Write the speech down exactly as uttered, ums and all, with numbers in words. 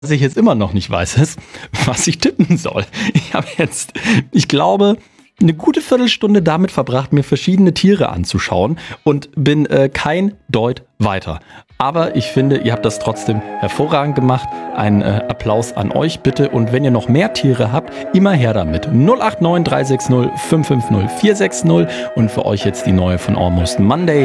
Was ich jetzt immer noch nicht weiß, ist, was ich tippen soll. Ich habe jetzt, ich glaube, eine gute Viertelstunde damit verbracht, mir verschiedene Tiere anzuschauen und bin äh, kein Deut weiter. Aber ich finde, ihr habt das trotzdem hervorragend gemacht. Ein äh, Applaus an euch bitte. Und wenn ihr noch mehr Tiere habt, immer her damit. null acht neun drei sechs null fünf fünf null vier sechs null. Und für euch jetzt die neue von Almost Monday.